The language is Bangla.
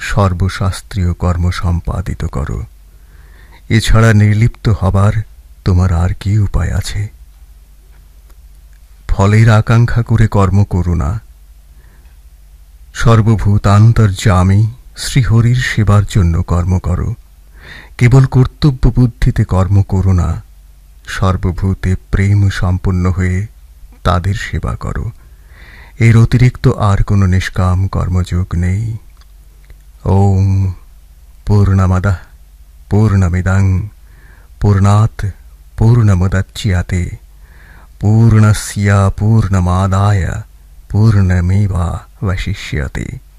সর্বশাস্ত্রীয় কর্ম সম্পাদিত করো। এছাড়া নির্লিপ্ত হবার তোমার আর কি উপায় আছে? ফলের আকাঙ্ক্ষা করে কর্ম করো না। সর্বভূতান্তর্যামী শ্রীহরির সেবার জন্য কর্ম করো। কেবল কর্তব্য বুদ্ধিতে কর্ম করো না, সর্বভূতে প্রেম সম্পন্ন হয়ে তাদের সেবা করো। এর অতিরিক্ত আর কোনো নিষ্কাম কর্মযোগ নেই। ওম পূর্ণমাদাঃ পূর্ণমিদং পূর্ণাৎ পূর্ণমুদচ্যতে পূর্ণস্য পূর্ণমাদায় পূর্ণমেবাবশিষ্যতে।